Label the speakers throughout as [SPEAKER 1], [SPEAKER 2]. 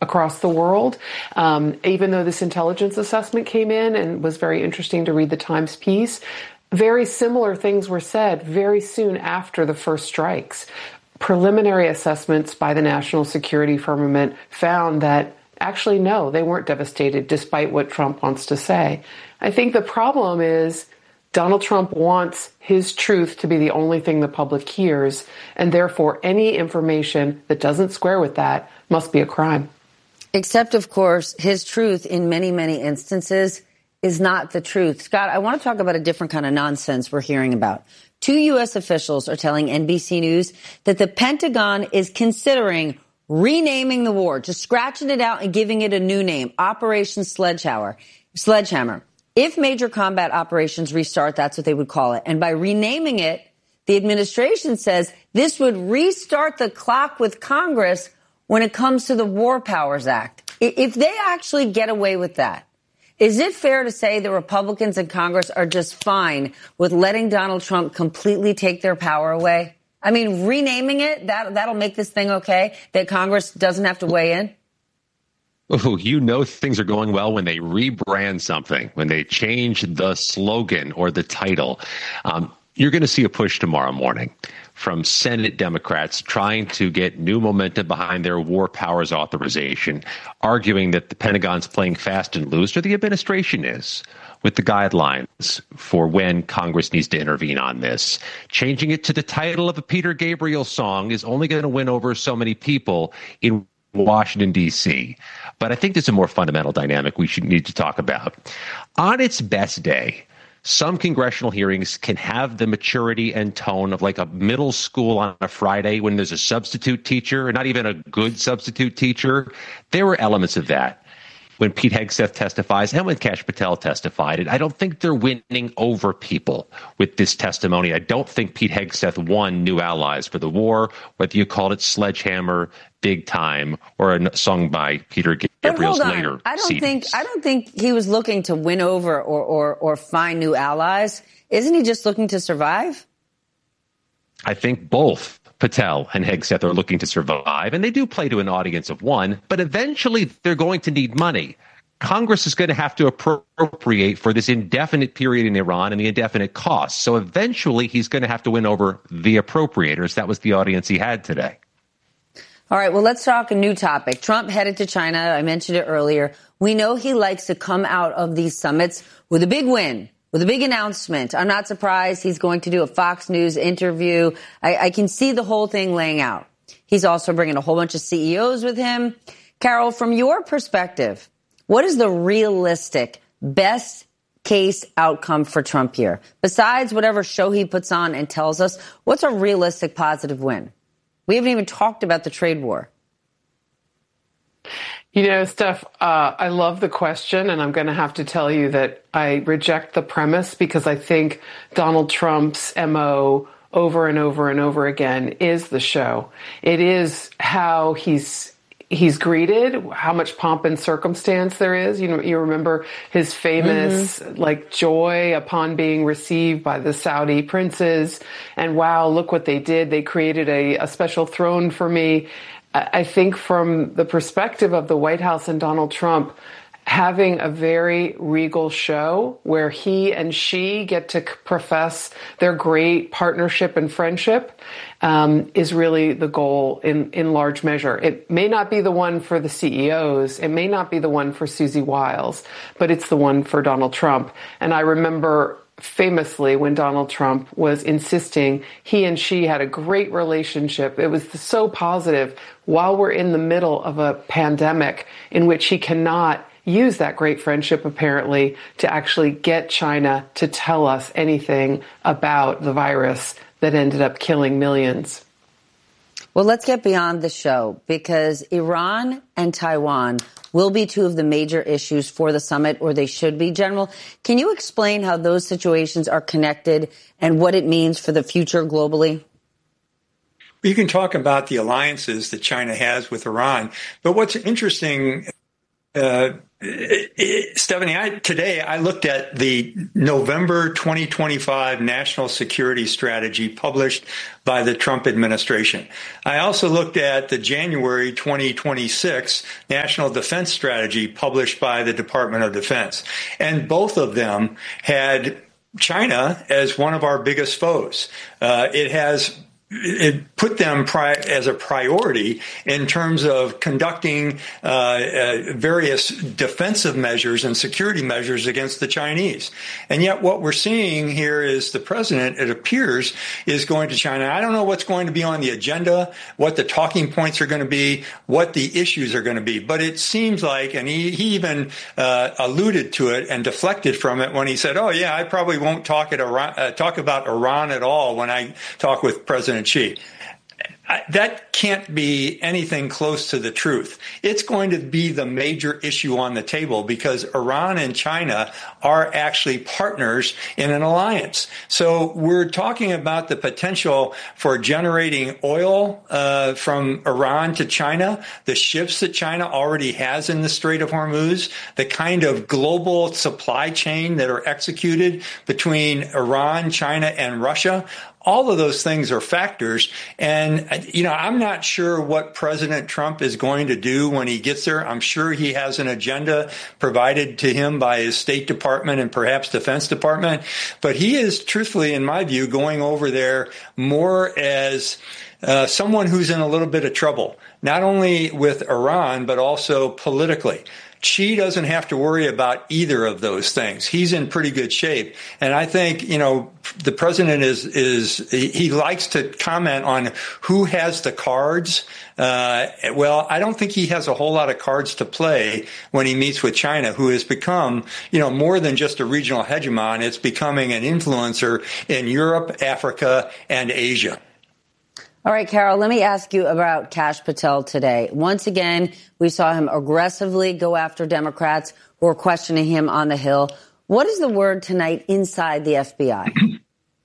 [SPEAKER 1] across the world. Even though this intelligence assessment came in and was very interesting to read the Times piece, very similar things were said very soon after the first strikes. Preliminary assessments by the national security firmament found that actually, no, they weren't devastated, despite what Trump wants to say. I think the problem is Donald Trump wants his truth to be the only thing the public hears, and therefore any information that doesn't square with that must be a crime.
[SPEAKER 2] Except, of course, his truth in many, many instances is not the truth. Scott, I want to talk about a different kind of nonsense we're hearing about. 2 U.S. officials are telling NBC News that the Pentagon is considering renaming the war, just scratching it out and giving it a new name, Operation Sledgehammer. If major combat operations restart, that's what they would call it. And by renaming it, the administration says this would restart the clock with Congress when it comes to the War Powers Act. If they actually get away with that, is it fair to say the Republicans in Congress are just fine with letting Donald Trump completely take their power away? I mean, renaming it, that'll make this thing okay, that Congress doesn't have to weigh in?
[SPEAKER 3] Oh, you know things are going well when they rebrand something, when they change the slogan or the title. You're going to see a push tomorrow morning from Senate Democrats trying to get new momentum behind their war powers authorization, arguing that the Pentagon's playing fast and loose, or the administration is, with the guidelines for when Congress needs to intervene on this. Changing it to the title of a Peter Gabriel song is only going to win over so many people in Washington, D.C. But I think there's a more fundamental dynamic we need to talk about. On its best day, some congressional hearings can have the maturity and tone of like a middle school on a Friday when there's a substitute teacher, or not even a good substitute teacher. There were elements of that when Pete Hegseth testifies and when Kash Patel testified. And I don't think they're winning over people with this testimony. I don't think Pete Hegseth won new allies for the war, whether you called it Sledgehammer, Big Time, or a song by Peter Gabriel's later.
[SPEAKER 2] I don't think he was looking to win over or find new allies. Isn't he just looking to survive?
[SPEAKER 3] I think both Patel and Hegseth are looking to survive, and they do play to an audience of one, but eventually they're going to need money. Congress is going to have to appropriate for this indefinite period in Iran and the indefinite costs. So eventually he's going to have to win over the appropriators. That was the audience he had today.
[SPEAKER 2] All right, well, let's talk a new topic. Trump headed to China. I mentioned it earlier. We know he likes to come out of these summits with a big win, with a big announcement. I'm not surprised he's going to do a Fox News interview. I can see the whole thing laying out. He's also bringing a whole bunch of CEOs with him. Carol, from your perspective, what is the realistic best case outcome for Trump here? Besides whatever show he puts on and tells us, what's a realistic positive win? We haven't even talked about the trade war.
[SPEAKER 1] You know, Steph, I love the question, and I'm going to have to tell you that I reject the premise because I think Donald Trump's MO over and over and over again is the show. It is how he's greeted, how much pomp and circumstance there is. You know, you remember his famous joy upon being received by the Saudi princes, and wow, look what they did. They created a special throne for me. I think from the perspective of the White House and Donald Trump, having a very regal show where he and she get to profess their great partnership and friendship is really the goal in large measure. It may not be the one for the CEOs. It may not be the one for Susie Wiles, but it's the one for Donald Trump. And I remember famously when Donald Trump was insisting he and she had a great relationship. It was so positive while we're in the middle of a pandemic in which he cannot use that great friendship, apparently, to actually get China to tell us anything about the virus that ended up killing millions.
[SPEAKER 2] Well, let's get beyond the show, because Iran and Taiwan will be two of the major issues for the summit, or they should be. General, can you explain how those situations are connected and what it means for the future globally?
[SPEAKER 4] You can talk about the alliances that China has with Iran, but what's interesting Stephanie, today I looked at the November 2025 National Security Strategy published by the Trump administration. I also looked at the January 2026 National Defense Strategy published by the Department of Defense. And both of them had China as one of our biggest foes. It put them as a priority in terms of conducting various defensive measures and security measures against the Chinese. And yet what we're seeing here is the president, it appears, is going to China. I don't know what's going to be on the agenda, what the talking points are going to be, what the issues are going to be. But it seems like, and he even alluded to it and deflected from it when he said, oh, yeah, I probably won't talk about Iran at all when I talk with President Xi. That can't be anything close to the truth. It's going to be the major issue on the table because Iran and China are actually partners in an alliance. So we're talking about the potential for generating oil from Iran to China, the ships that China already has in the Strait of Hormuz, the kind of global supply chain that are executed between Iran, China, and Russia. All of those things are factors. And, I'm not sure what President Trump is going to do when he gets there. I'm sure he has an agenda provided to him by his State Department and perhaps Defense Department. But he is, truthfully, in my view, going over there more as someone who's in a little bit of trouble, not only with Iran, but also politically. Xi doesn't have to worry about either of those things. He's in pretty good shape. And I think, the president he likes to comment on who has the cards. Well, I don't think he has a whole lot of cards to play when he meets with China, who has become, more than just a regional hegemon. It's becoming an influencer in Europe, Africa, and Asia.
[SPEAKER 2] All right, Carol, let me ask you about Kash Patel today. Once again, we saw him aggressively go after Democrats who are questioning him on the Hill. What is the word tonight inside the FBI?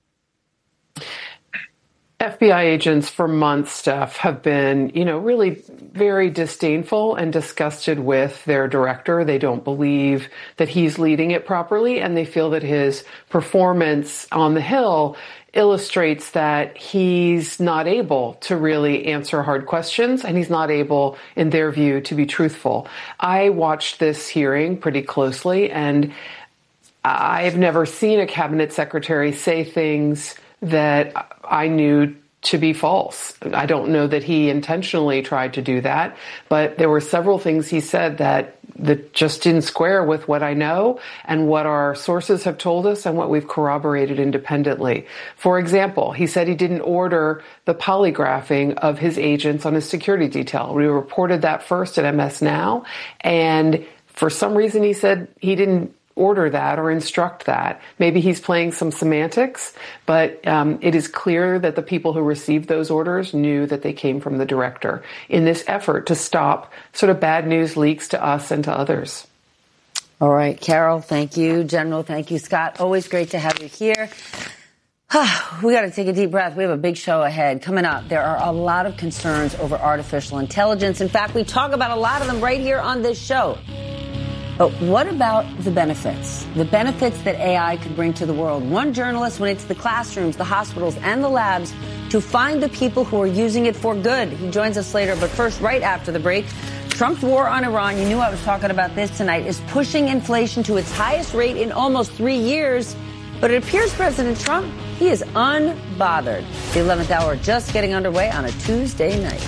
[SPEAKER 1] FBI agents for months, Steph, have been, really very disdainful and disgusted with their director. They don't believe that he's leading it properly, and they feel that his performance on the Hill illustrates that he's not able to really answer hard questions, and he's not able, in their view, to be truthful. I watched this hearing pretty closely, and I've never seen a cabinet secretary say things that I knew to be false. I don't know that he intentionally tried to do that, but there were several things he said that just didn't square with what I know and what our sources have told us and what we've corroborated independently. For example, he said he didn't order the polygraphing of his agents on his security detail. We reported that first at MS Now, and for some reason he said he didn't order that or instruct that. Maybe he's playing some semantics, but it is clear that the people who received those orders knew that they came from the director in this effort to stop sort of bad news leaks to us and to others.
[SPEAKER 2] All right, Carol, thank you. General, thank you. Scott, always great to have you here. We got to take a deep breath. We have a big show ahead. Coming up, there are a lot of concerns over artificial intelligence. In fact, we talk about a lot of them right here on this show. But what about the benefits? The benefits that AI could bring to the world. One journalist went into the classrooms, the hospitals, and the labs to find the people who are using it for good. He joins us later, but first, right after the break, Trump's war on Iran, you knew I was talking about this tonight, is pushing inflation to its highest rate in almost 3 years. But it appears President Trump, he is unbothered. The 11th hour just getting underway on a Tuesday night.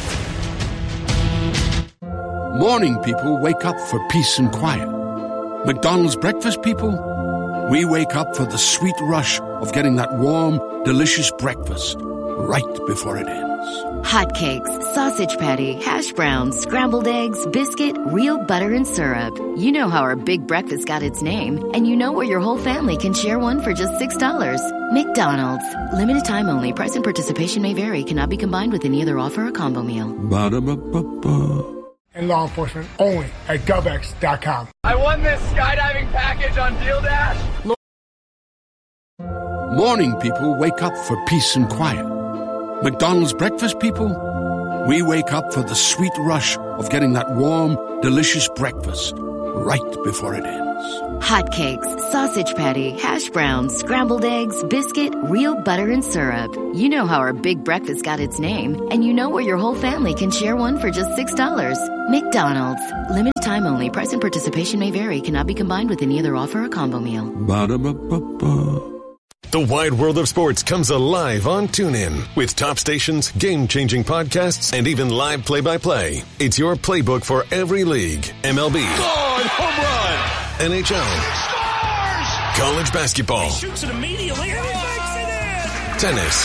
[SPEAKER 5] Morning people wake up for peace and quiet. McDonald's breakfast people, we wake up for the sweet rush of getting that warm, delicious breakfast right before it ends.
[SPEAKER 6] Hotcakes, sausage patty, hash browns, scrambled eggs, biscuit, real butter and syrup. You know how our big breakfast got its name, and you know where your whole family can share one for just $6. McDonald's. Limited time only. Price and participation may vary. Cannot be combined with any other offer or combo meal.
[SPEAKER 5] Ba-da-ba-ba-ba.
[SPEAKER 7] And law enforcement only at GovX.com.
[SPEAKER 8] I won this skydiving package on Deal Dash.
[SPEAKER 5] Morning people wake up for peace and quiet. McDonald's breakfast people, we wake up for the sweet rush of getting that warm, delicious breakfast right before it ends.
[SPEAKER 6] Hotcakes, sausage patty, hash browns, scrambled eggs, biscuit, real butter and syrup. You know how our big breakfast got its name, and you know where your whole family can share one for just $6. McDonald's. Limited time only. Price and participation may vary. Cannot be combined with any other offer or combo meal.
[SPEAKER 5] Ba-da-ba-ba-ba.
[SPEAKER 9] The wide world of sports comes alive on TuneIn with top stations, game-changing podcasts, and even live play-by-play. It's your playbook for every league. MLB.
[SPEAKER 10] Gone, home run.
[SPEAKER 9] NHL.
[SPEAKER 10] Scores!
[SPEAKER 9] College basketball.
[SPEAKER 10] He shoots it immediately and he makes it in!
[SPEAKER 9] Tennis.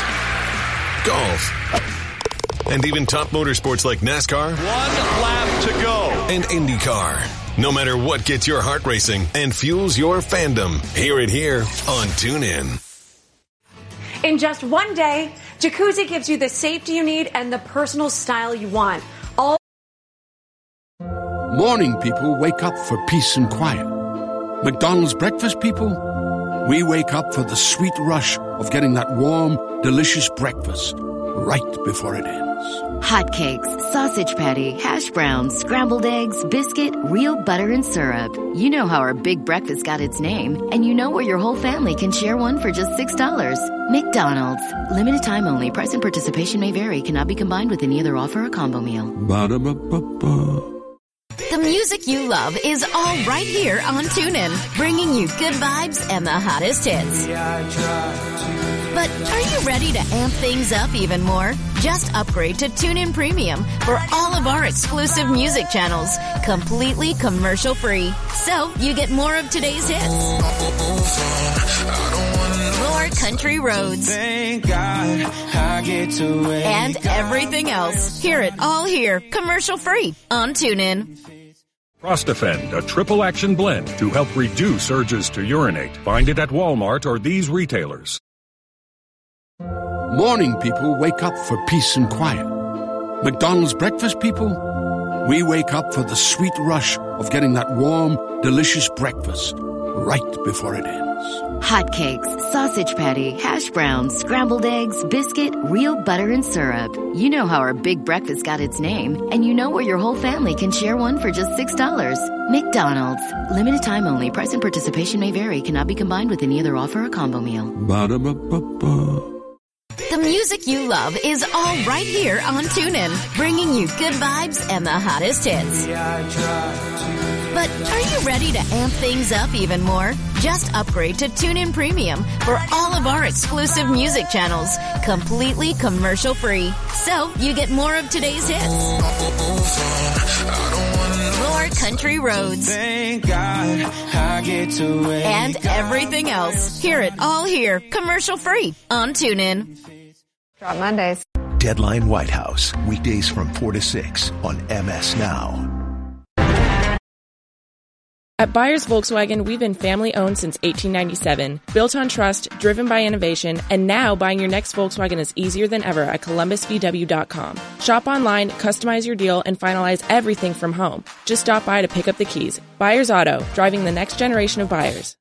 [SPEAKER 9] Golf. And even top motorsports like NASCAR.
[SPEAKER 10] 1 lap to go.
[SPEAKER 9] And IndyCar. No matter what gets your heart racing and fuels your fandom, hear it here on TuneIn.
[SPEAKER 11] In just one day, Jacuzzi gives you the safety you need and the personal style you want. All
[SPEAKER 5] Morning people wake up for peace and quiet. McDonald's breakfast people, we wake up for the sweet rush of getting that warm, delicious breakfast right before it ends.
[SPEAKER 6] Hotcakes, sausage patty, hash browns, scrambled eggs, biscuit, real butter and syrup. You know how our big breakfast got its name, and you know where your whole family can share one for just $6. McDonald's. Limited time only. Price and participation may vary. Cannot be combined with any other offer or combo meal.
[SPEAKER 5] Ba-da-ba-ba-ba.
[SPEAKER 6] The music you love is all right here on TuneIn, bringing you good vibes and the hottest hits. But are you ready to amp things up even more? Just upgrade to TuneIn Premium for all of our exclusive music channels, completely commercial-free. So you get more of today's hits, more country roads, and everything else. Hear it all here, commercial-free on TuneIn.
[SPEAKER 12] Prostafend, a triple action blend to help reduce urges to urinate. Find it at Walmart or these retailers.
[SPEAKER 5] Morning people wake up for peace and quiet. McDonald's breakfast people, we wake up for the sweet rush of getting that warm, delicious breakfast right before it ends.
[SPEAKER 6] Hotcakes, sausage patty, hash browns, scrambled eggs, biscuit, real butter and syrup. You know how our big breakfast got its name, and you know where your whole family can share one for just $6. McDonald's. Limited time only. Price and participation may vary. Cannot be combined with any other offer or combo meal.
[SPEAKER 5] Ba-da-ba-ba-ba.
[SPEAKER 6] The music you love is all right here on TuneIn, bringing you good vibes and the hottest hits. But are you ready to amp things up even more? Just upgrade to TuneIn Premium for all of our exclusive music channels, completely commercial-free. So you get more of today's hits, more country roads, and everything else. Hear it all here, commercial-free on TuneIn.
[SPEAKER 13] Drop Mondays.
[SPEAKER 14] Deadline White House, weekdays from 4 to 6 on MS Now.
[SPEAKER 15] At Byers Volkswagen, we've been family-owned since 1897, built on trust, driven by innovation, and now buying your next Volkswagen is easier than ever at ColumbusVW.com. Shop online, customize your deal, and finalize everything from home. Just stop by to pick up the keys. Byers Auto, driving the next generation of buyers.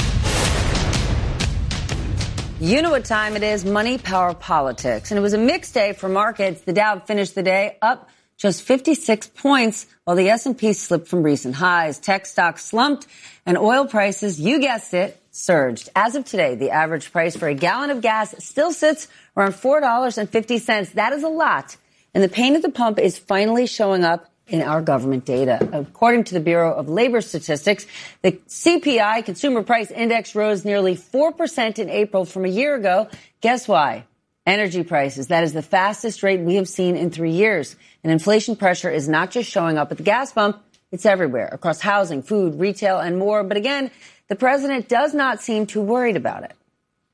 [SPEAKER 2] You know what time it is, money, power, politics. And it was a mixed day for markets. The Dow finished the day up just 56 points, while the S&P slipped from recent highs. Tech stocks slumped, and oil prices, you guessed it, surged. As of today, the average price for a gallon of gas still sits around $4.50. That is a lot. And the pain at the pump is finally showing up in our government data. According to the Bureau of Labor Statistics, the CPI, Consumer Price Index, rose nearly 4% in April from a year ago. Guess why? Energy prices. That is the fastest rate we have seen in 3 years. And inflation pressure is not just showing up at the gas pump, it's everywhere, across housing, food, retail, and more. But again, the president does not seem too worried about it.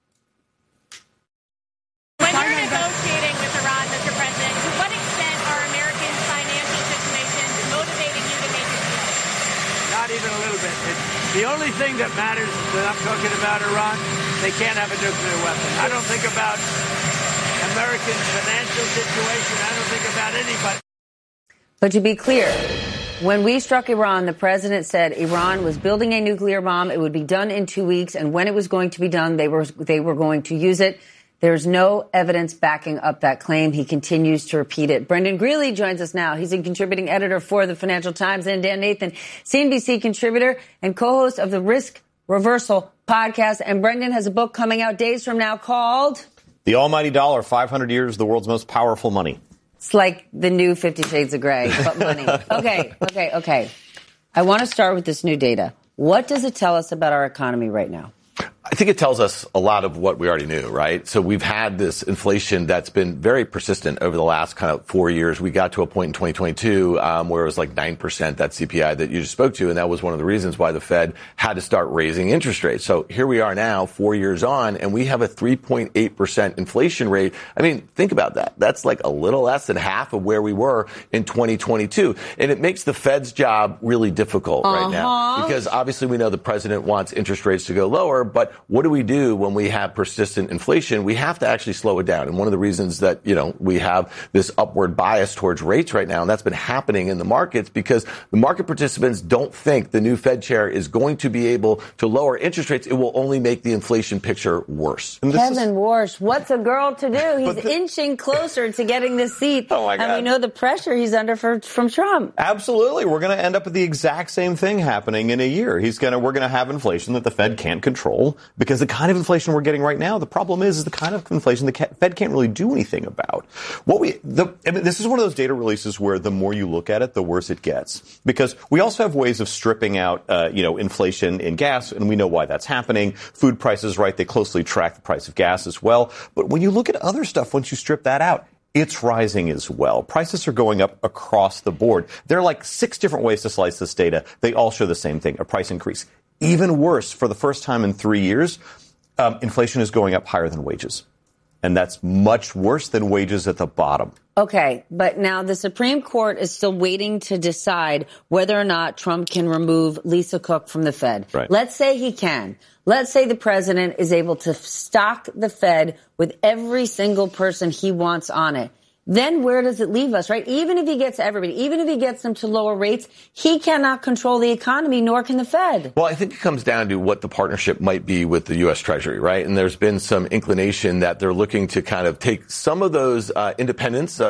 [SPEAKER 11] When you're negotiating with Iran, Mr. President, to what extent are Americans' financial situations motivating you to make a deal?
[SPEAKER 16] Not even a little bit. The only thing that matters when I'm talking about Iran, they can't have a nuclear weapon. I don't think about American financial situation. I don't think about anybody.
[SPEAKER 2] But to be clear, when we struck Iran, the president said Iran was building a nuclear bomb. It would be done in 2 weeks. And when it was going to be done, they were going to use it. There's no evidence backing up that claim. He continues to repeat it. Brendan Greeley joins us now. He's a contributing editor for the Financial Times, and Dan Nathan, CNBC contributor and co-host of the Risk Reversal podcast. And Brendan has a book coming out days from now called
[SPEAKER 17] The Almighty Dollar, 500 Years, the World's Most Powerful Money.
[SPEAKER 2] It's like the new 50 Shades of Grey, but money. Okay. I want to start with this new data. What does it tell us about our economy right now?
[SPEAKER 17] I think it tells us a lot of what we already knew, right? So we've had this inflation that's been very persistent over the last kind of 4 years. We got to a point in 2022 where it was like 9%, that CPI that you just spoke to, and that was one of the reasons why the Fed had to start raising interest rates. So here we are now, 4 years on, and we have a 3.8% inflation rate. I mean, think about that. That's like a little less than half of where we were in 2022. And it makes the Fed's job really difficult right now because obviously we know the president wants interest rates to go lower, but what do we do when we have persistent inflation? We have to actually slow it down. And one of the reasons that, we have this upward bias towards rates right now, and that's been happening in the markets because the market participants don't think the new Fed chair is going to be able to lower interest rates. It will only make the inflation picture worse.
[SPEAKER 2] Kevin Warsh, what's a girl to do? He's inching closer to getting this seat.
[SPEAKER 17] Oh my God.
[SPEAKER 2] And we know the pressure he's under from Trump.
[SPEAKER 17] Absolutely. We're going to end up with the exact same thing happening in a year. We're going to have inflation that the Fed can't control. Because the kind of inflation we're getting right now, the problem is the kind of inflation the Fed can't really do anything about. This is one of those data releases where the more you look at it, the worse it gets. Because we also have ways of stripping out, inflation in gas, and we know why that's happening. Food prices, right? They closely track the price of gas as well. But when you look at other stuff, once you strip that out, it's rising as well. Prices are going up across the board. There are like 6 different ways to slice this data. They all show the same thing, a price increase. Even worse, for the first time in 3 years, inflation is going up higher than wages. And that's much worse than wages at the bottom.
[SPEAKER 2] Okay, but now the Supreme Court is still waiting to decide whether or not Trump can remove Lisa Cook from the Fed.
[SPEAKER 17] Right.
[SPEAKER 2] Let's say he can. Let's say the president is able to stock the Fed with every single person he wants on it. Then where does it leave us, right? Even if he gets everybody, even if he gets them to lower rates, he cannot control the economy, nor can the Fed.
[SPEAKER 17] Well, I think it comes down to what the partnership might be with the U.S. Treasury, right? And there's been some inclination that they're looking to kind of take some of those independence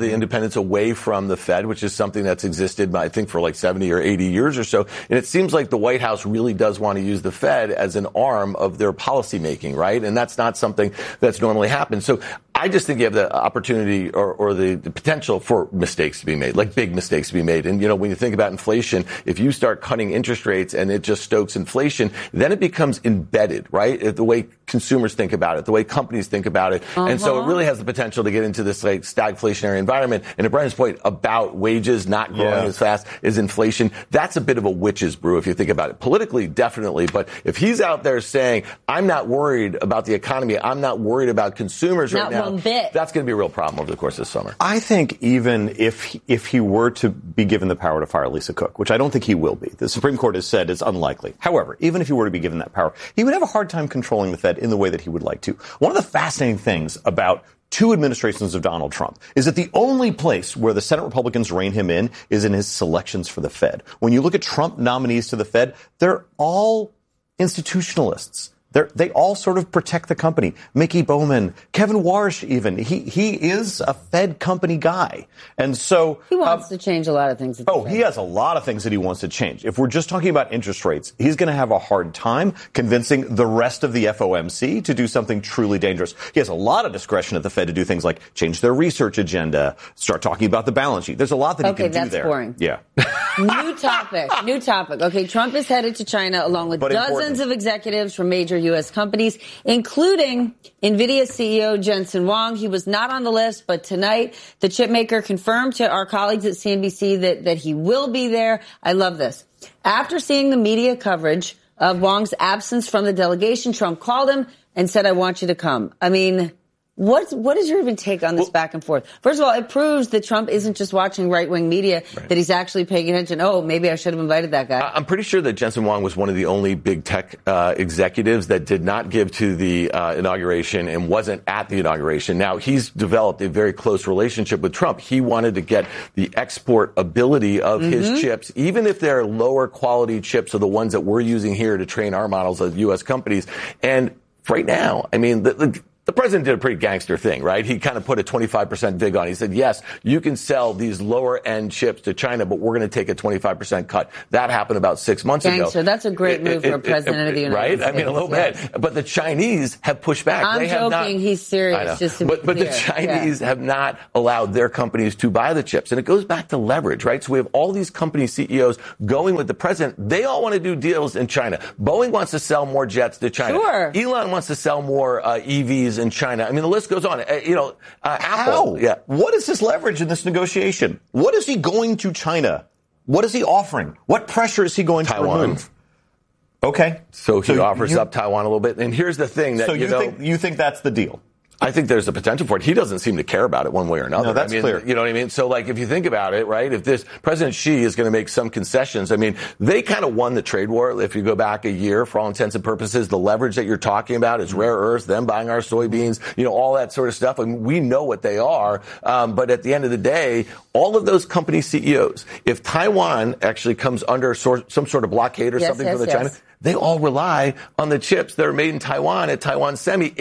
[SPEAKER 17] away from the Fed, which is something that's existed, I think, for like 70 or 80 years or so. And it seems like the White House really does want to use the Fed as an arm of their policymaking, right? And that's not something that's normally happened. So I just think you have the opportunity or the potential for mistakes to be made, like big mistakes to be made. And, when you think about inflation, if you start cutting interest rates and it just stokes inflation, then it becomes embedded, right? The way consumers think about it, the way companies think about it. And so it really has the potential to get into this like stagflationary environment. And to Brennan's point about wages not growing as fast as inflation, that's a bit of a witch's brew if you think about it. Politically, definitely. But if he's out there saying, I'm not worried about the economy, I'm not worried about consumers right now, that's going to be a real problem over the course of this summer.
[SPEAKER 18] I think even if he were to be given the power to fire Lisa Cook, which I don't think he will be, the Supreme Court has said it's unlikely. However, even if he were to be given that power, he would have a hard time controlling the Fed in the way that he would like to. One of the fascinating things about 2 administrations of Donald Trump is that the only place where the Senate Republicans rein him in is in his selections for the Fed. When you look at Trump nominees to the Fed, they're all institutionalists. They all sort of protect the company. Mickey Bowman, Kevin Warsh even. He is a Fed company guy. And so
[SPEAKER 2] he wants to change a lot of things.
[SPEAKER 18] He has a lot of things that he wants to change. If we're just talking about interest rates, he's going to have a hard time convincing the rest of the FOMC to do something truly dangerous. He has a lot of discretion at the Fed to do things like change their research agenda, start talking about the balance sheet. There's a lot that he can do there.
[SPEAKER 2] Okay, that's boring.
[SPEAKER 18] Yeah.
[SPEAKER 2] New topic. Okay, Trump is headed to China along with dozens of executives from major U.S. companies, including NVIDIA CEO Jensen Huang. He was not on the list, but tonight the chipmaker confirmed to our colleagues at CNBC that he will be there. I love this. After seeing the media coverage of Huang's absence from the delegation, Trump called him and said, I want you to come. I mean, what is your even take on this back and forth? First of all, it proves that Trump isn't just watching right-wing media, that he's actually paying attention. Oh, maybe I should have invited that guy.
[SPEAKER 17] I'm pretty sure that Jensen Huang was one of the only big tech executives that did not give to the inauguration and wasn't at the inauguration. Now, he's developed a very close relationship with Trump. He wanted to get the export ability of his chips, even if they're lower quality chips are the ones that we're using here to train our models of U.S. companies. And right now, I mean, the the president did a pretty gangster thing, right? He kind of put a 25% vig on. He said, yes, you can sell these lower end chips to China, but we're going to take a 25% cut. That happened about 6 months ago.
[SPEAKER 2] Gangster, that's a great move for a president of the United States.
[SPEAKER 17] Right? I mean, a little bit. But the Chinese have pushed back.
[SPEAKER 2] I'm joking. He's serious. Just to be
[SPEAKER 17] but
[SPEAKER 2] clear.
[SPEAKER 17] the Chinese have not allowed their companies to buy the chips. And it goes back to leverage, right? So we have all these company CEOs going with the president. They all want to do deals in China. Boeing wants to sell more jets to China.
[SPEAKER 2] Sure.
[SPEAKER 17] Elon wants to sell more EVs in China. I mean, the list goes on. Apple.
[SPEAKER 18] How?
[SPEAKER 17] Yeah.
[SPEAKER 18] What is this leverage in this negotiation? What is he going to China? What is he offering? What pressure is he going to remove? Okay.
[SPEAKER 17] So he offers up Taiwan a little bit. And here's the thing that,
[SPEAKER 18] so you think that's the deal?
[SPEAKER 17] I think there's a potential for it. He doesn't seem to care about it one way or another.
[SPEAKER 18] No, that's clear.
[SPEAKER 17] You know what I mean? So, like, if you think about it, right, if this President Xi is going to make some concessions, I mean, they kind of won the trade war. If you go back a year, for all intents and purposes, the leverage that you're talking about is rare earths, them buying our soybeans, all that sort of stuff. I mean, we know what they are. But at the end of the day, all of those company CEOs, if Taiwan actually comes under some sort of blockade or something from China, they all rely on the chips that are made in Taiwan at Taiwan Semi.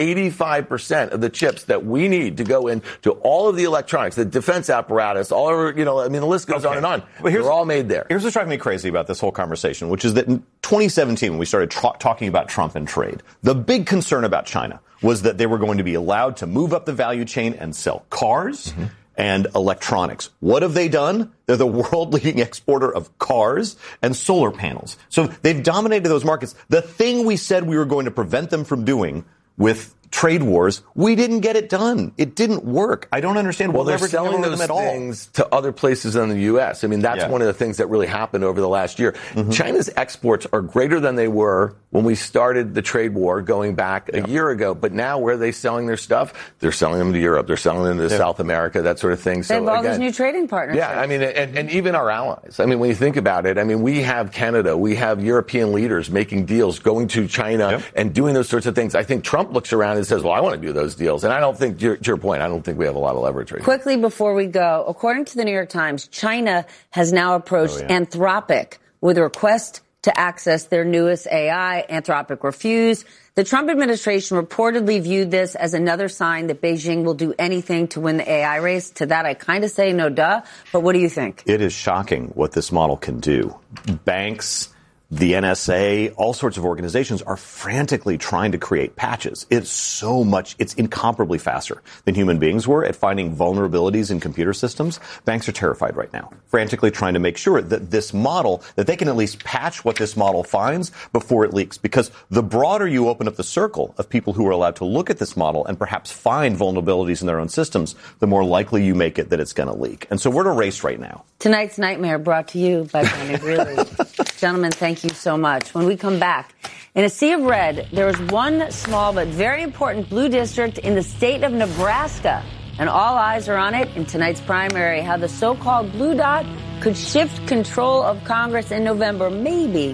[SPEAKER 17] 85% of the chips that we need to go into all of the electronics, the defense apparatus, all over, the list goes on and on. But they're all made there.
[SPEAKER 18] Here's what's driving me crazy about this whole conversation, which is that in 2017, when we started talking about Trump and trade, the big concern about China was that they were going to be allowed to move up the value chain and sell cars and electronics. What have they done? They're the world-leading exporter of cars and solar panels. So they've dominated those markets. The thing we said we were going to prevent them from doing with trade wars, we didn't get it done. It didn't work. I don't understand.
[SPEAKER 17] Well, they're selling those things to other places than the U.S. I mean, that's one of the things that really happened over the last year. China's exports are greater than they were when we started the trade war going back a year ago. But now, where are they selling their stuff? They're selling them to Europe. They're selling them to South America, that sort of thing.
[SPEAKER 2] They have all these new trading partners.
[SPEAKER 17] Yeah, I mean, and even our allies. I mean, when you think about it, I mean, we have Canada, we have European leaders making deals, going to China and doing those sorts of things. I think Trump looks around and says, well, I want to do those deals. And I don't think, to your point, I don't think we have a lot of leverage right now.
[SPEAKER 2] Quickly before we go, according to the New York Times, China has now approached Anthropic with a request to access their newest AI. Anthropic refused. The Trump administration reportedly viewed this as another sign that Beijing will do anything to win the AI race. To that, I kind of say no duh. But what do you think?
[SPEAKER 18] It is shocking what this model can do. Banks, the NSA, all sorts of organizations are frantically trying to create patches. It's incomparably faster than human beings were at finding vulnerabilities in computer systems. Banks are terrified right now, frantically trying to make sure that this model, that they can at least patch what this model finds before it leaks. Because the broader you open up the circle of people who are allowed to look at this model and perhaps find vulnerabilities in their own systems, the more likely you make it that it's going to leak. And so we're in a race right now.
[SPEAKER 2] Tonight's Nightmare brought to you by Penny Greeley. Gentlemen, thank you so much. When we come back, in a sea of red, there is one small but very important blue district in the state of Nebraska. And all eyes are on it in tonight's primary, how the so-called blue dot could shift control of Congress in November, maybe.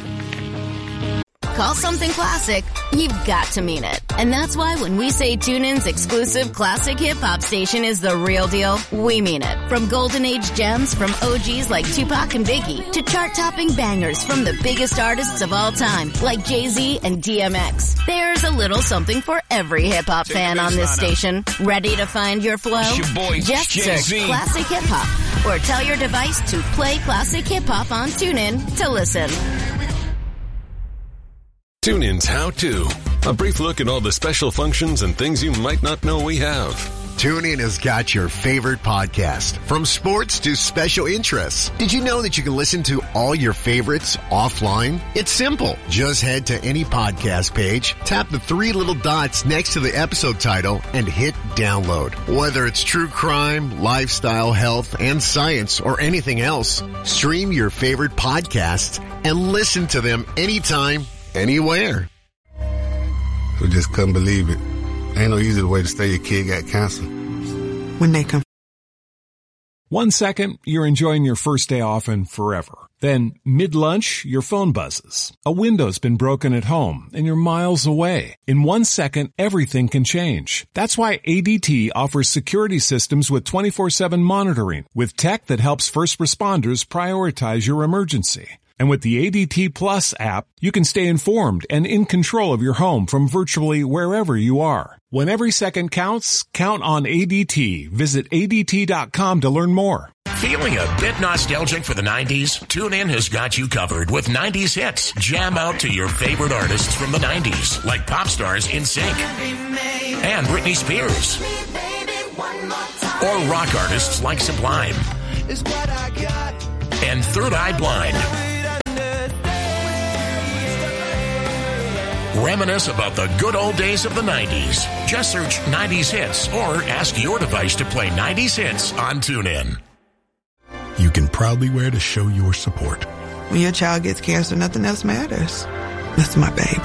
[SPEAKER 6] Call something classic, you've got to mean it. And that's why when we say TuneIn's exclusive classic hip-hop station is the real deal, we mean it. From Golden Age gems from OGs like Tupac and Biggie to chart-topping bangers from the biggest artists of all time like Jay-Z and DMX. There's a little something for every hip-hop fan on this station. Ready to find your flow?
[SPEAKER 10] It's your boy,
[SPEAKER 6] Just
[SPEAKER 10] Jay-Z.
[SPEAKER 6] search Classic Hip-Hop or tell your device to play Classic Hip-Hop on TuneIn to listen.
[SPEAKER 9] TuneIn's How To. A brief look at all the special functions and things you might not know we have.
[SPEAKER 19] TuneIn has got your favorite podcast, from sports to special interests. Did you know that you can listen to all your favorites offline? It's simple. Just head to any podcast page, tap the three little dots next to the episode title, and hit download. Whether it's true crime, lifestyle, health, and science, or anything else, stream your favorite podcasts and listen to them anytime, anywhere.
[SPEAKER 20] We just couldn't believe it. Ain't no easier way to say your kid got cancer.
[SPEAKER 21] When they come.
[SPEAKER 12] 1 second, you're enjoying your first day off and forever. Then, mid-lunch, your phone buzzes. A window's been broken at home and you're miles away. In 1 second, everything can change. That's why ADT offers security systems with 24/7 monitoring, with tech that helps first responders prioritize your emergency. And with the ADT Plus app, you can stay informed and in control of your home from virtually wherever you are. When every second counts, count on ADT. Visit ADT.com to learn more.
[SPEAKER 3] Feeling a bit nostalgic for the 90s? TuneIn has got you covered with 90s hits. Jam out to your favorite artists from the 90s, like pop stars NSYNC and Britney Spears. Or rock artists like Sublime and Third Eye Blind. Reminisce about the good old days of the 90s. Just search 90s hits or ask your device to play 90s hits on TuneIn.
[SPEAKER 19] You can proudly wear to show your support.
[SPEAKER 21] When your child gets cancer, nothing else matters. That's my baby.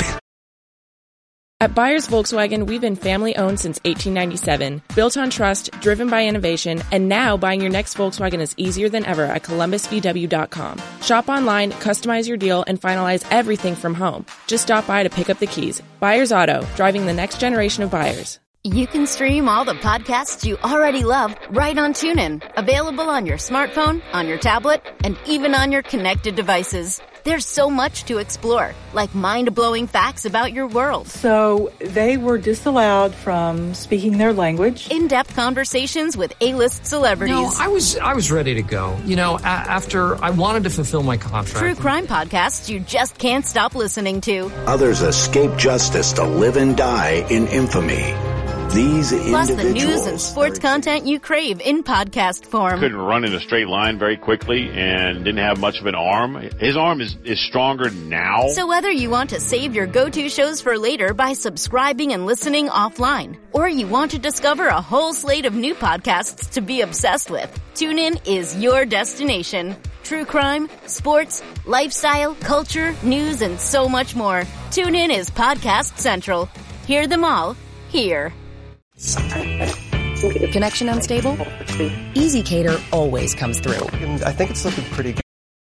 [SPEAKER 15] At Byers Volkswagen, we've been family-owned since 1897, built on trust, driven by innovation, and now buying your next Volkswagen is easier than ever at ColumbusVW.com. Shop online, customize your deal, and finalize everything from home. Just stop by to pick up the keys. Byers Auto, driving the next generation of buyers.
[SPEAKER 6] You can stream all the podcasts you already love right on TuneIn. Available on your smartphone, on your tablet, and even on your connected devices. There's so much to explore, like mind-blowing facts about your world.
[SPEAKER 22] So they were disallowed from speaking their language.
[SPEAKER 6] In-depth conversations with A-list celebrities.
[SPEAKER 23] No, I was ready to go. You know, after I wanted to fulfill my contract.
[SPEAKER 6] True crime podcasts you just can't stop listening to.
[SPEAKER 24] Others escape justice to live and die in infamy. These
[SPEAKER 6] Plus the news and sports content you crave in podcast form.
[SPEAKER 25] Couldn't run in a straight line very quickly and didn't have much of an arm. His arm is stronger now.
[SPEAKER 6] So whether you want to save your go-to shows for later by subscribing and listening offline, or you want to discover a whole slate of new podcasts to be obsessed with, TuneIn is your destination. True crime, sports, lifestyle, culture, news, and so much more. TuneIn is Podcast Central. Hear them all here.
[SPEAKER 26] Connection unstable? EasyCater always comes through.
[SPEAKER 27] I think it's looking pretty good.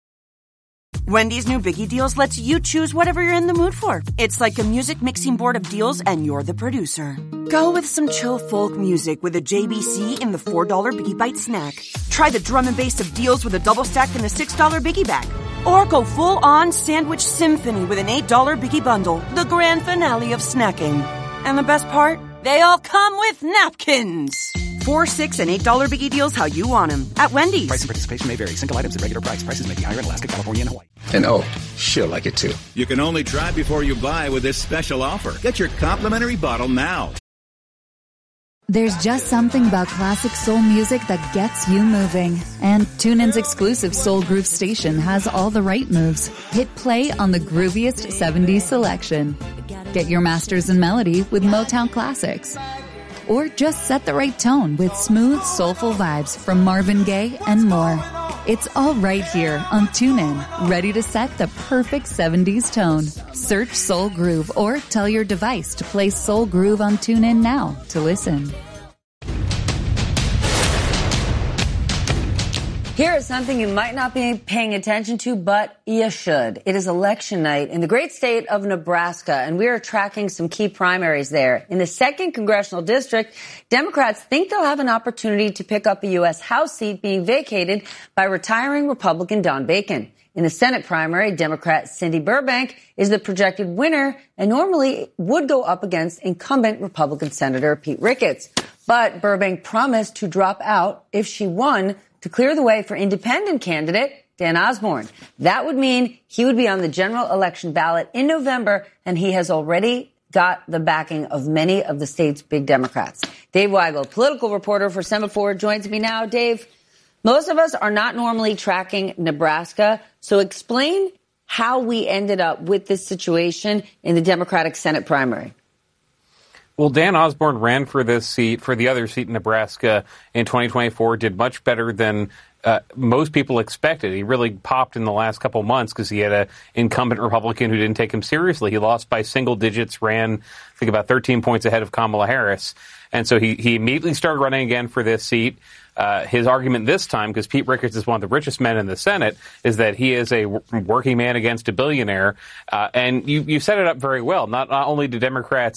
[SPEAKER 28] Wendy's new Biggie Deals lets you choose whatever you're in the mood for. It's like a music mixing board of deals and you're the producer. Go with some chill folk music with a JBC in the $4 Biggie Bite snack. Try the drum and bass of deals with a double stack in the $6 Biggie Bag. Or go full-on sandwich symphony with an $8 Biggie Bundle, the grand finale of snacking. And the best part? They all come with napkins. $4, $6, and $8 Biggie Deals how you want them. At Wendy's.
[SPEAKER 29] Price and participation may vary. Single items at regular price. Prices may be higher in Alaska, California, and Hawaii.
[SPEAKER 30] And oh, she'll like it too.
[SPEAKER 31] You can only try before you buy with this special offer. Get your complimentary bottle now.
[SPEAKER 32] There's just something about classic soul music that gets you moving. And TuneIn's exclusive Soul Groove station has all the right moves. Hit play on the grooviest 70s selection. Get your masters in melody with Motown classics. Or just set the right tone with smooth, soulful vibes from Marvin Gaye and more. It's all right here on TuneIn, ready to set the perfect 70s tone. Search Soul Groove or tell your device to play Soul Groove on TuneIn now to listen.
[SPEAKER 2] Here is something you might not be paying attention to, but you should. It is election night in the great state of Nebraska, and we are tracking some key primaries there. In the 2nd Congressional District, Democrats think they'll have an opportunity to pick up a U.S. House seat being vacated by retiring Republican Don Bacon. In the Senate primary, Democrat Cindy Burbank is the projected winner and normally would go up against incumbent Republican Senator Pete Ricketts. But Burbank promised to drop out if she won to clear the way for independent candidate Dan Osborne. That would mean he would be on the general election ballot in November, and he has already got the backing of many of the state's big Democrats. Dave Weigel, political reporter for Semaphore, joins me now. Dave, most of us are not normally tracking Nebraska, so explain how we ended up with this situation in the Democratic Senate primary.
[SPEAKER 33] Well, Dan Osborne ran for this seat, for the other seat in Nebraska in 2024, did much better than most people expected. He really popped in the last couple months because he had an incumbent Republican who didn't take him seriously. He lost by single digits, ran, I think, about 13 points ahead of Kamala Harris. And so he immediately started running again for this seat. His argument this time, because Pete Ricketts is one of the richest men in the Senate, is that he is a working man against a billionaire. And you set it up very well. Not only do Democrats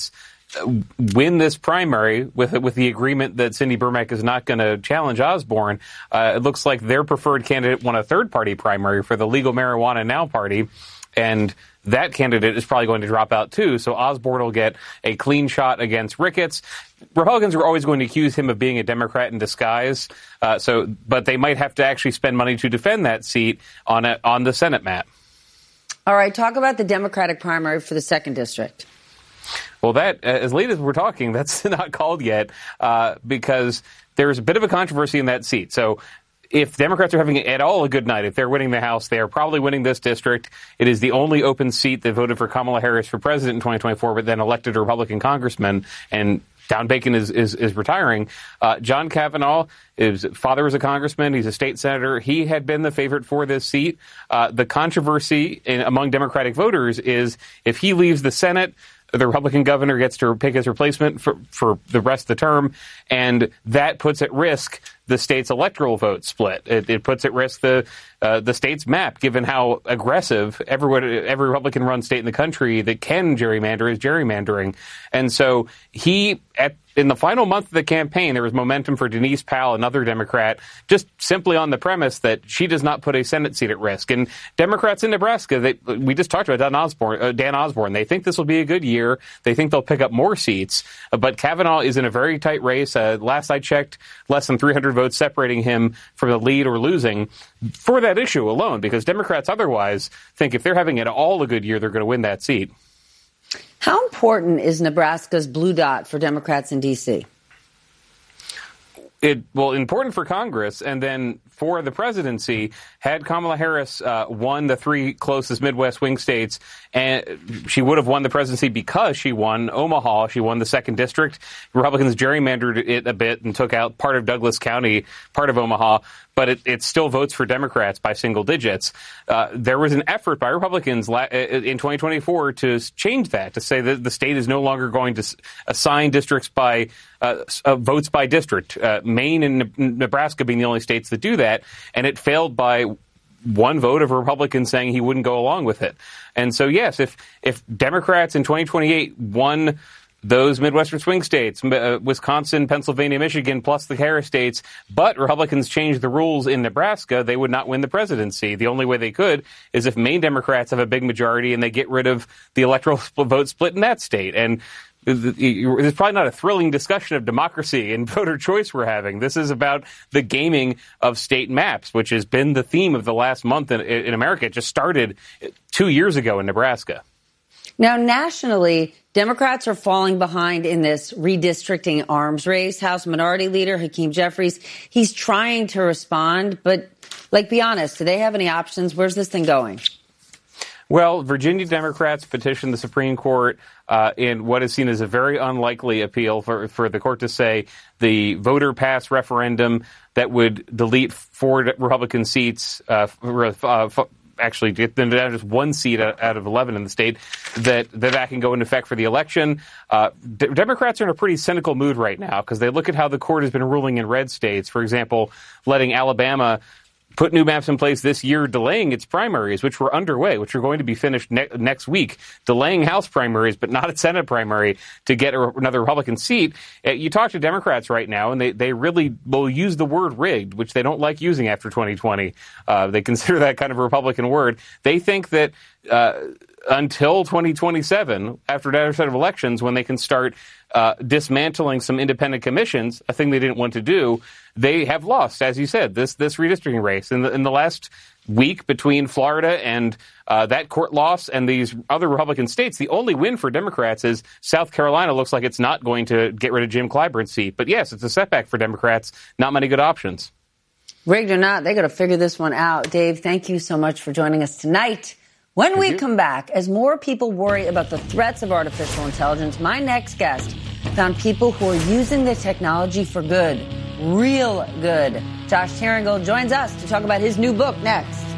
[SPEAKER 33] win this primary with the agreement that Cindy Burmack is not going to challenge Osborne, it looks like their preferred candidate won a third-party primary for the Legal Marijuana Now party, and that candidate is probably going to drop out too, so Osborne will get a clean shot against Ricketts. Republicans are always going to accuse him of being a Democrat in disguise, but they might have to actually spend money to defend that seat on the Senate map.
[SPEAKER 2] All right, talk about the Democratic primary for the 2nd District.
[SPEAKER 33] Well, that, as late as we're talking, that's not called yet because there's a bit of a controversy in that seat. So if Democrats are having at all a good night, if they're winning the House, they are probably winning this district. It is the only open seat that voted for Kamala Harris for president in 2024, but then elected a Republican congressman, and Don Bacon is retiring. John Kavanaugh, his father was a congressman. He's a state senator. He had been the favorite for this seat. The controversy among Democratic voters is if he leaves the Senate, the Republican governor gets to pick his replacement for the rest of the term, and that puts at risk the state's electoral vote split. It puts at risk the state's map, given how aggressive every Republican-run state in the country that can gerrymander is gerrymandering. And so in the final month of the campaign, there was momentum for Denise Powell, another Democrat, just simply on the premise that she does not put a Senate seat at risk. And Democrats in Nebraska, we just talked about Dan Osborne. They think this will be a good year. They think they'll pick up more seats. But Kavanaugh is in a very tight race. Last I checked, less than 300 votes separating him from the lead or losing for that issue alone, because Democrats otherwise think if they're having at all a good year, they're going to win that seat.
[SPEAKER 2] How important is Nebraska's blue dot for Democrats in D.C.?
[SPEAKER 33] Important for Congress, and then for the presidency, had Kamala Harris won the 3 closest Midwest swing states, and she would have won the presidency because she won Omaha. She won the 2nd District. Republicans gerrymandered it a bit and took out part of Douglas County, part of Omaha, but it still votes for Democrats by single digits. There was an effort by Republicans in 2024 to change that, to say that the state is no longer going to assign districts by votes by district. Maine and Nebraska being the only states that do that, and it failed by one vote of a Republican saying he wouldn't go along with it. And so, yes, if Democrats in 2028 won those Midwestern swing states, Wisconsin, Pennsylvania, Michigan, plus the Harris states, but Republicans changed the rules in Nebraska, they would not win the presidency. The only way they could is if Maine Democrats have a big majority and they get rid of the electoral vote split in that state. And it's probably not a thrilling discussion of democracy and voter choice we're having. This is about the gaming of state maps, which has been the theme of the last month in America. It just started 2 years ago in Nebraska.
[SPEAKER 2] Now, nationally, Democrats are falling behind in this redistricting arms race. House Minority Leader Hakeem Jeffries, he's trying to respond, but, be honest, do they have any options? Where's this thing going?
[SPEAKER 33] Well, Virginia Democrats petitioned the Supreme Court in what is seen as a very unlikely appeal for the court to say the voter pass referendum that would delete 4 Republican seats, actually get them down just 1 seat out of 11 in the state, that can go into effect for the election. Democrats are in a pretty cynical mood right now because they look at how the court has been ruling in red states. For example, letting Alabama put new maps in place this year, delaying its primaries, which were underway, which are going to be finished next week, delaying House primaries, but not a Senate primary to get another Republican seat. You talk to Democrats right now, and they really will use the word rigged, which they don't like using after 2020. They consider that kind of a Republican word. They think that until 2027, after another set of elections, when they can start dismantling some independent commissions, a thing they didn't want to do, they have lost, as you said, this redistricting race. In the last week between Florida and that court loss and these other Republican states, the only win for Democrats is South Carolina looks like it's not going to get rid of Jim Clyburn's seat. But yes, it's a setback for Democrats. Not many good options.
[SPEAKER 2] Rigged or not, they got to figure this one out. Dave, thank you so much for joining us tonight. When we come back, as more people worry about the threats of artificial intelligence, my next guest found people who are using the technology for good, real good. Josh Taringal joins us to talk about his new book next.